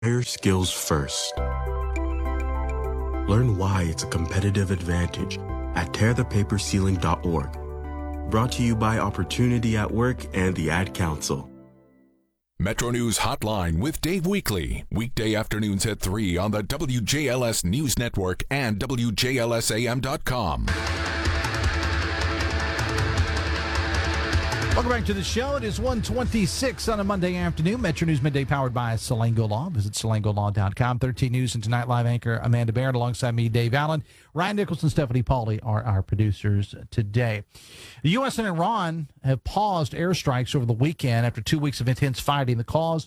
Hire skills first. Learn why it's a competitive advantage at tearthepaperceiling.org. Brought to you by Opportunity at Work and the Ad Council. Metro News Hotline with Dave Weekley. Weekday afternoons at 3 on the WJLS News Network and WJLSAM.com. Welcome back to the show. It is 1:26 on a Monday afternoon. Metro News Midday powered by Salango Law. Visit salangolaw.com. 13 News and Tonight Live anchor Amanda Barrett alongside me, Dave Allen. Ryan Nichols and Stephanie Pauly are our producers today. The U.S. and Iran have paused airstrikes over the weekend after 2 weeks of intense fighting. The pause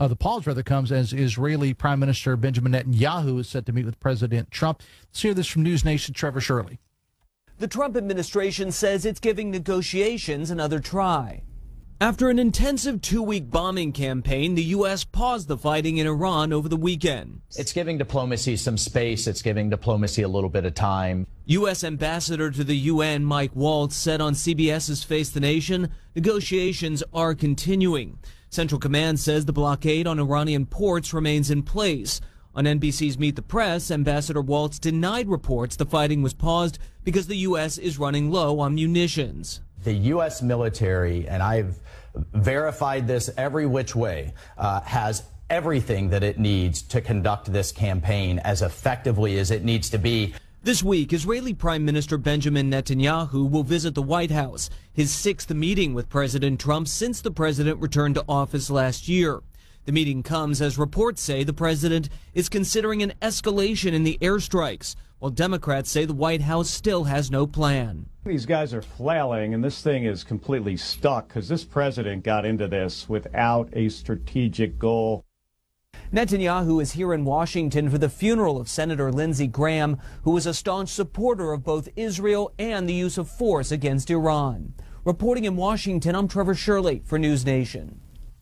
comes as Israeli Prime Minister Benjamin Netanyahu is set to meet with President Trump. Let's hear this from News Nation Trevor Shirley. The Trump administration says it's giving negotiations another try. After an intensive 2-week bombing campaign, the U.S. paused the fighting in Iran over the weekend. It's giving diplomacy some space. It's giving diplomacy a little bit of time. U.S. Ambassador to the UN Mike Waltz said on CBS's Face the Nation, negotiations are continuing. Central Command says the blockade on Iranian ports remains in place. On NBC's Meet the Press, Ambassador Waltz denied reports the fighting was paused because the U.S. is running low on munitions. The U.S. military, and I've verified this every which way, has everything that it needs to conduct this campaign as effectively as it needs to be. This week, Israeli Prime Minister Benjamin Netanyahu will visit the White House, his 6th meeting with President Trump since the president returned to office last year. The meeting comes as reports say the president is considering an escalation in the airstrikes, while Democrats say the White House still has no plan. These guys are flailing, and this thing is completely stuck because this president got into this without a strategic goal. Netanyahu is here in Washington for the funeral of Senator Lindsey Graham, who was a staunch supporter of both Israel and the use of force against Iran. Reporting in Washington, I'm Trevor Shirley for News Nation.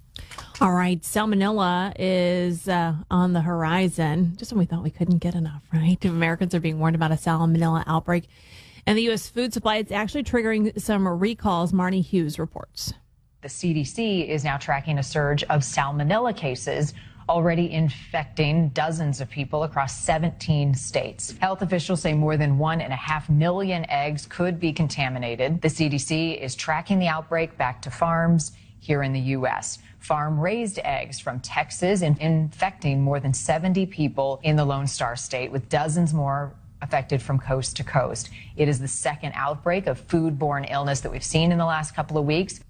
All right, salmonella is on the horizon. Just when we thought we couldn't get enough, right? Americans are being warned about a salmonella outbreak. And the U.S. food supply is actually triggering some recalls. Marnie Hughes reports. The CDC is now tracking a surge of salmonella cases, already infecting dozens of people across 17 states. Health officials say more than 1.5 million eggs could be contaminated. The CDC is tracking the outbreak back to farms here in the U.S. Farm-raised eggs from Texas infecting more than 70 people in the Lone Star State, with dozens more affected from coast to coast. It is the second outbreak of foodborne illness that we've seen in the last couple of weeks.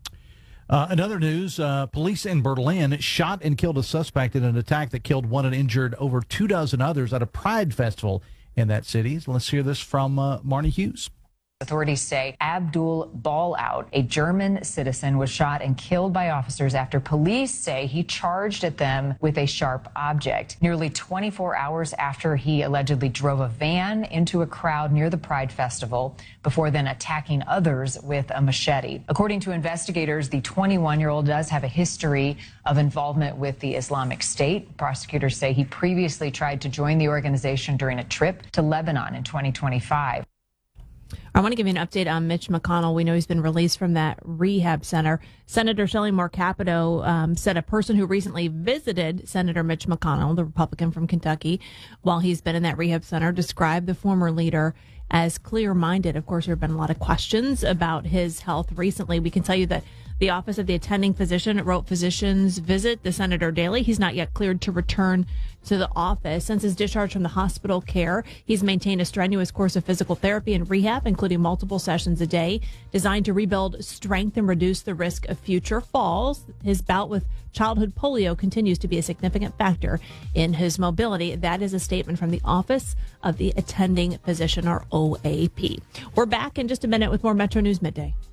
Another news, police in Berlin shot and killed a suspect in an attack that killed one and injured over 24 others at a Pride festival in that city. So let's hear this from Marnie Hughes. Authorities say Abdul Balout, a German citizen, was shot and killed by officers after police say he charged at them with a sharp object. Nearly 24 hours after he allegedly drove a van into a crowd near the Pride Festival before then attacking others with a machete. According to investigators, the 21-year-old does have a history of involvement with the Islamic State. Prosecutors say he previously tried to join the organization during a trip to Lebanon in 2025. I want to give you an update on Mitch McConnell. We know he's been released from that rehab center. Senator Shelley Moore Capito said a person who recently visited Senator Mitch McConnell, the Republican from Kentucky, while he's been in that rehab center, described the former leader as clear-minded. Of course, there have been a lot of questions about his health recently. We can tell you that the Office of the Attending Physician wrote physicians visit the senator daily. He's not yet cleared to return to the office. Since his discharge from the hospital care, he's maintained a strenuous course of physical therapy and rehab, including multiple sessions a day, designed to rebuild strength and reduce the risk of future falls. His bout with childhood polio continues to be a significant factor in his mobility. That is a statement from the Office of the Attending Physician, or OAP. We're back in just a minute with more Metro News Midday.